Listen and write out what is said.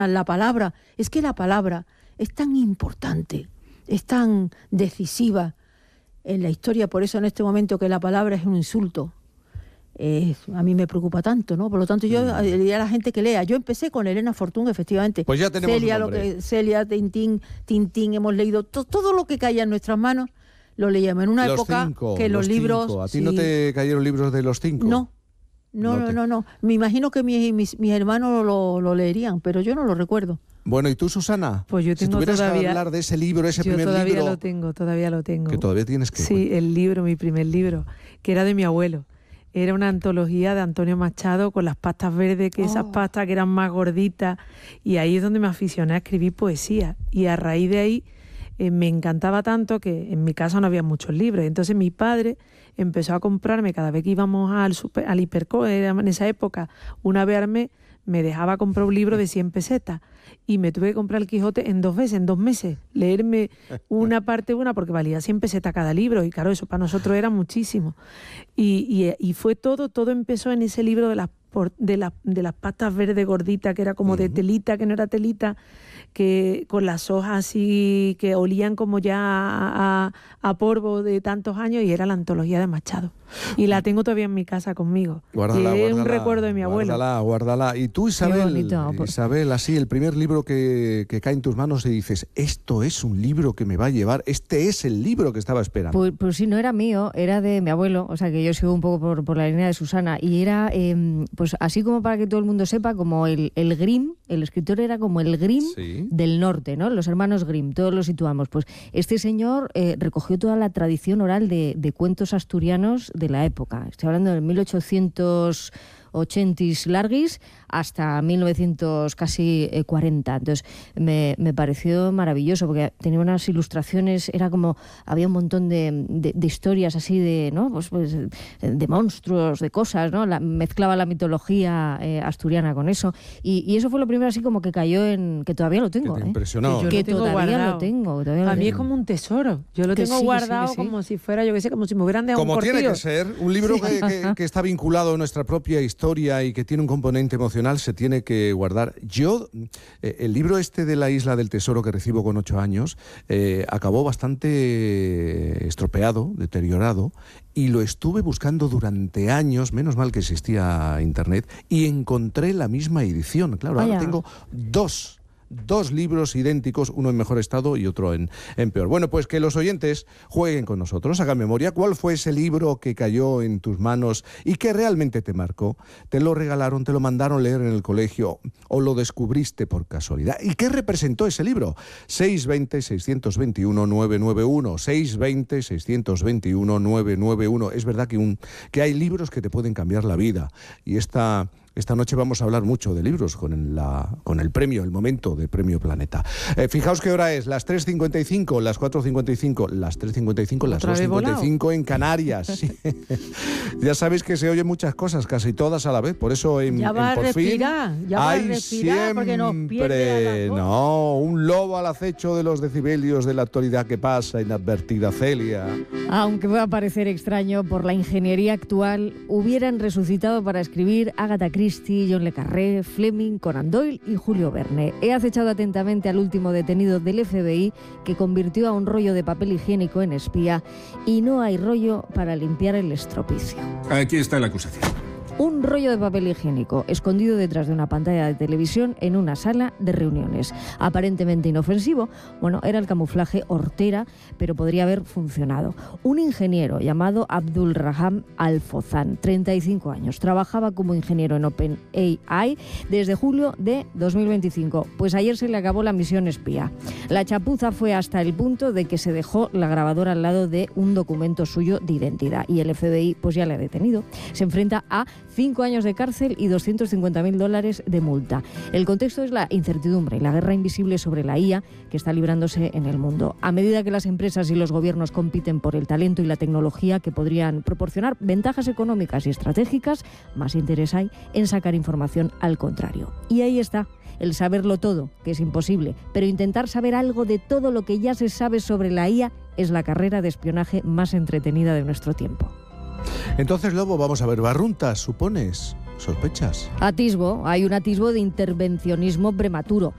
La palabra, es que la palabra es tan importante, es tan decisiva en la historia, por eso en este momento que la palabra es un insulto. A mí me preocupa tanto, ¿no? Por lo tanto, yo diría a la gente que lea. Yo empecé con Elena Fortún, efectivamente. Pues ya tenemos un nombre. Celia, Tintín, hemos leído todo lo que caía en nuestras manos, lo leíamos en una época que los libros... ¿A ti no te cayeron libros de los 5? No. Me imagino que mis hermanos lo leerían, pero yo no lo recuerdo. Bueno, ¿y tú, Susana? Pues yo tengo si tuvieras todavía... que hablar de ese libro, ese primer libro... Todavía lo tengo. Que todavía tienes que... Sí, el libro, mi primer libro, que era de mi abuelo. Era una antología de Antonio Machado con las pastas verdes, que esas pastas que eran más gorditas, y ahí es donde me aficioné a escribir poesía. Y a raíz de ahí me encantaba tanto que en mi casa no había muchos libros. Entonces mi padre empezó a comprarme, cada vez que íbamos al Hipercor, en esa época, una vez al mes, me dejaba comprar un libro de 100 pesetas. Y me tuve que comprar el Quijote en 2 meses, leerme una parte porque valía 100 pesetas cada libro, y claro, eso para nosotros era muchísimo. Y fue todo empezó en ese libro de las pastas verdes gorditas, que era como de telita, que no era telita, que con las hojas así que olían como ya a polvo de tantos años, y era la antología de Machado. Y la tengo todavía en mi casa conmigo. Guárdala, es un recuerdo de mi abuelo. Guárdala. Y tú, Isabel, así, el primer libro que cae en tus manos y dices, esto es un libro que me va a llevar, este es el libro que estaba esperando. Pues sí, no era mío, era de mi abuelo, o sea que yo sigo un poco por la línea de Susana, y era, pues así como para que todo el mundo sepa, como el Grimm, el escritor era como el Grimm del norte, ¿no? Los hermanos Grimm, todos los situamos. Pues este señor recogió toda la tradición oral de cuentos asturianos de la época. Estoy hablando del 1880s larguis hasta 1900 casi 40. Entonces me pareció maravilloso porque tenía unas ilustraciones, era como, había un montón de historias así de, ¿no? Pues de monstruos, de cosas, ¿no? Mezclaba la mitología asturiana con eso, y eso fue lo primero así como que cayó en, que todavía lo tengo, que te impresionó. Que todavía lo tengo. A mí es como un tesoro. Yo lo tengo guardado como si fuera, yo qué sé, como si me hubieran dejado un cortillo. Como tiene que ser, un libro que está vinculado a nuestra propia historia y que tiene un componente emocional, se tiene que guardar. Yo, el libro este de la Isla del Tesoro que recibo con 8 años, acabó bastante estropeado, deteriorado, y lo estuve buscando durante años, menos mal que existía internet, y encontré la misma edición. Claro, ahora tengo dos libros idénticos, uno en mejor estado y otro en peor. Bueno, pues que los oyentes jueguen con nosotros, hagan memoria. ¿Cuál fue ese libro que cayó en tus manos y que realmente te marcó? ¿Te lo regalaron, te lo mandaron leer en el colegio o lo descubriste por casualidad? ¿Y qué representó ese libro? 620-621-991, 620-621-991. Es verdad que hay libros que te pueden cambiar la vida, y esta noche vamos a hablar mucho de libros con el premio, el momento de Premio Planeta. Fijaos qué hora es, las 3:55, las 4:55, las 3:55, las 2:55 en Canarias. Sí. Ya sabéis que se oyen muchas cosas, casi todas a la vez, por eso en Por Fin hay siempre, porque nos pierde no, un lobo al acecho de los decibelios de la actualidad que pasa inadvertida, Celia. Aunque pueda parecer extraño, por la ingeniería actual hubieran resucitado para escribir Agatha Christie, John le Carré, Fleming, Conan Doyle y Julio Verne. He acechado atentamente al último detenido del FBI que convirtió a un rollo de papel higiénico en espía, y no hay rollo para limpiar el estropicio. Aquí está la acusación. Un rollo de papel higiénico escondido detrás de una pantalla de televisión en una sala de reuniones. Aparentemente inofensivo, bueno, era el camuflaje hortera, pero podría haber funcionado. Un ingeniero llamado Abdul Raham Al-Fozan, 35 años, trabajaba como ingeniero en OpenAI desde julio de 2025. Pues ayer se le acabó la misión espía. La chapuza fue hasta el punto de que se dejó la grabadora al lado de un documento suyo de identidad, y el FBI pues ya le ha detenido. Se enfrenta a 5 años de cárcel y $250.000 de multa. El contexto es la incertidumbre y la guerra invisible sobre la IA que está librándose en el mundo. A medida que las empresas y los gobiernos compiten por el talento y la tecnología que podrían proporcionar ventajas económicas y estratégicas, más interés hay en sacar información al contrario. Y ahí está, el saberlo todo, que es imposible, pero intentar saber algo de todo lo que ya se sabe sobre la IA es la carrera de espionaje más entretenida de nuestro tiempo. Entonces, Lobo, vamos a ver, barruntas, ¿supones? ¿Sospechas? Hay un atisbo de intervencionismo prematuro.